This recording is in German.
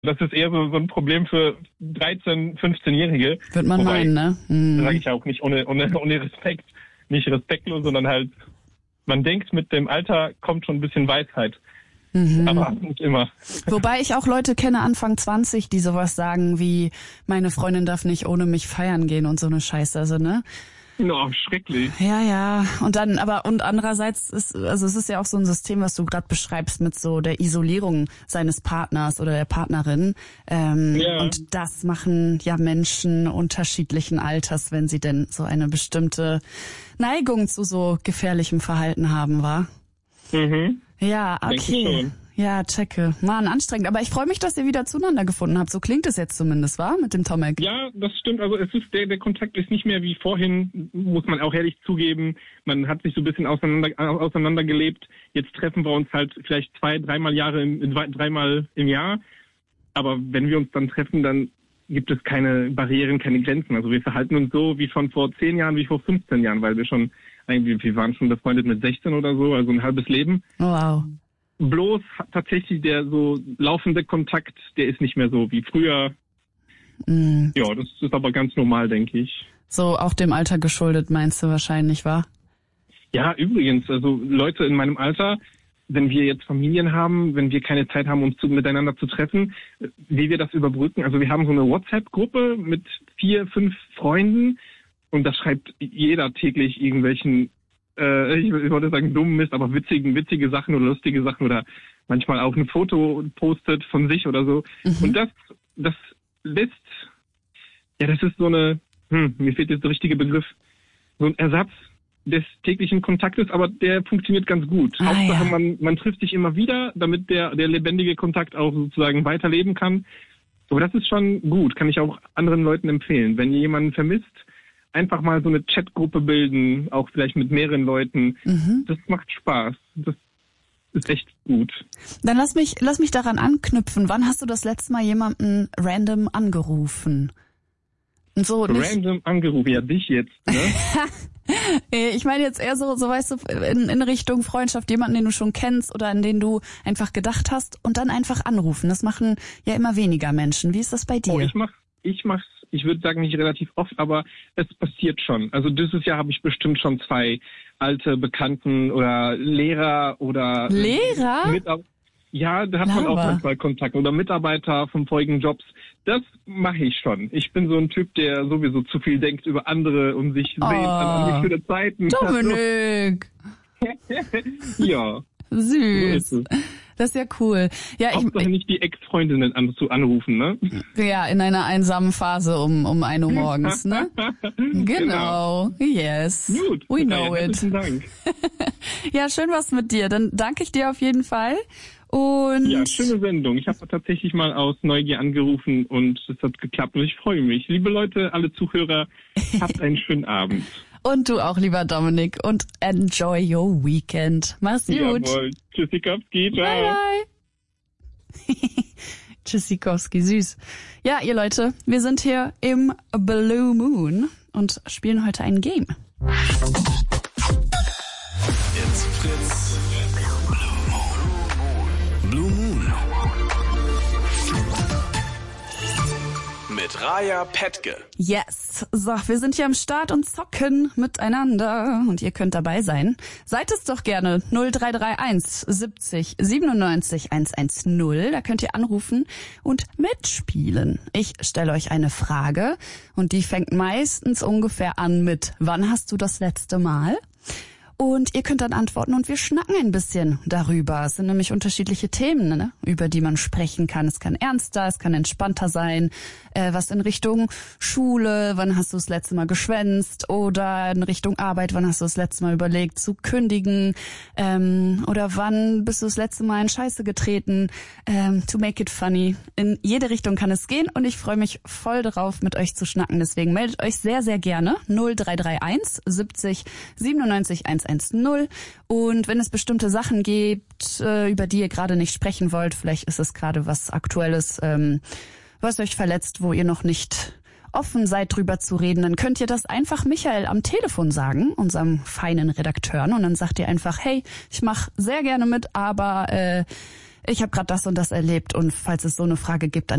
Das ist eher so ein Problem für 13-, 15-Jährige. Wird man meinen, ne? Sage ich auch nicht ohne Respekt. Nicht respektlos, sondern halt, man denkt, mit dem Alter kommt schon ein bisschen Weisheit. Aber nicht immer. Wobei ich auch Leute kenne, Anfang 20, die sowas sagen wie, meine Freundin darf nicht ohne mich feiern gehen und so eine Scheiße, also, ne? No, schrecklich. Ja. Und andererseits es ist ja auch so ein System, was du gerade beschreibst mit so der Isolierung seines Partners oder der Partnerin. Und das machen ja Menschen unterschiedlichen Alters, wenn sie denn so eine bestimmte Neigung zu so gefährlichem Verhalten haben, wa? Ja, okay. Ja, checke. Mann, anstrengend. Aber ich freue mich, dass ihr wieder zueinander gefunden habt. So klingt es jetzt zumindest, wa? Mit dem Tomek. Ja, das stimmt. Also es ist der Kontakt ist nicht mehr wie vorhin, muss man auch ehrlich zugeben. Man hat sich so ein bisschen auseinandergelebt. Jetzt treffen wir uns halt vielleicht 2-3 Mal im Jahr. Aber wenn wir uns dann treffen, dann gibt es keine Barrieren, keine Grenzen. Also wir verhalten uns so wie schon vor 10 Jahren, wie vor 15 Jahren, weil wir waren schon befreundet mit 16 oder so, also ein halbes Leben. Oh, wow. Bloß tatsächlich der so laufende Kontakt, der ist nicht mehr so wie früher. Ja, das ist aber ganz normal, denke ich. So auch dem Alter geschuldet, meinst du wahrscheinlich, wa? Ja, übrigens, also Leute in meinem Alter, wenn wir jetzt Familien haben, wenn wir keine Zeit haben, uns miteinander zu treffen, wie wir das überbrücken. Also wir haben so eine WhatsApp-Gruppe mit 4, 5 Freunden und da schreibt jeder täglich irgendwelchen ich wollte sagen dummen Mist, aber witzige Sachen oder lustige Sachen oder manchmal auch ein Foto postet von sich oder so. Und das lässt, das ist so eine, mir fehlt jetzt der richtige Begriff, so ein Ersatz des täglichen Kontaktes, aber der funktioniert ganz gut. Hauptsache, man trifft sich immer wieder, damit der lebendige Kontakt auch sozusagen weiterleben kann. Aber das ist schon gut, kann ich auch anderen Leuten empfehlen. Wenn ihr jemanden vermisst, einfach mal so eine Chatgruppe bilden, auch vielleicht mit mehreren Leuten. Das macht Spaß. Das ist echt gut. Dann lass mich daran anknüpfen. Wann hast du das letzte Mal jemanden random angerufen? Und so random angerufen, ja dich jetzt, ne? Ich meine jetzt eher so weißt du, in Richtung Freundschaft, jemanden, den du schon kennst oder an den du einfach gedacht hast und dann einfach anrufen. Das machen ja immer weniger Menschen. Wie ist das bei dir? Ich würde sagen, nicht relativ oft, aber es passiert schon. Also dieses Jahr habe ich bestimmt schon 2 alte Bekannten oder Lehrer oder... Lehrer? Ja, da hat man auch manchmal Kontakt. Oder Mitarbeiter von vorigen Jobs. Das mache ich schon. Ich bin so ein Typ, der sowieso zu viel denkt über andere und sich sehen an die schöne Zeiten. Dominik! Ja. Süß. So das ist ja cool. Ja, Hauptsache nicht die Ex-Freundinnen anrufen, ne? Ja, in einer einsamen Phase um 1 Uhr morgens, ne? Genau. Yes. Gut. We know it. Herzlichen Dank. Ja, schön was mit dir. Dann danke ich dir auf jeden Fall. Und ja, schöne Sendung. Ich habe tatsächlich mal aus Neugier angerufen und es hat geklappt und ich freue mich. Liebe Leute, alle Zuhörer, habt einen schönen Abend. Und du auch, lieber Dominik. Und enjoy your weekend. Mach's gut. Jawohl. Tschüssikowski, ciao. Bye, bye. Tschüssikowski, süß. Ja, ihr Leute, wir sind hier im Blue Moon und spielen heute ein Game. It's Fritz. Blue Moon. Mit Raya Petke. Yes. So, wir sind hier am Start und zocken miteinander. Und ihr könnt dabei sein. Seid es doch gerne 0331 70 97 110. Da könnt ihr anrufen und mitspielen. Ich stelle euch eine Frage und die fängt meistens ungefähr an mit: Wann hast du das letzte Mal? Und ihr könnt dann antworten und wir schnacken ein bisschen darüber. Es sind nämlich unterschiedliche Themen, ne, über die man sprechen kann. Es kann ernster, es kann entspannter sein. Was in Richtung Schule, wann hast du das letzte Mal geschwänzt? Oder in Richtung Arbeit, wann hast du das letzte Mal überlegt zu kündigen? Oder wann bist du das letzte Mal in Scheiße getreten? To make it funny. In jede Richtung kann es gehen und ich freue mich voll darauf, mit euch zu schnacken. Deswegen meldet euch sehr, sehr gerne 0331 70 97 110. Und wenn es bestimmte Sachen gibt, über die ihr gerade nicht sprechen wollt, vielleicht ist es gerade was Aktuelles, was euch verletzt, wo ihr noch nicht offen seid, drüber zu reden, dann könnt ihr das einfach Michael am Telefon sagen, unserem feinen Redakteur. Und dann sagt ihr einfach: Hey, ich mache sehr gerne mit, aber ich habe gerade das und das erlebt und falls es so eine Frage gibt, dann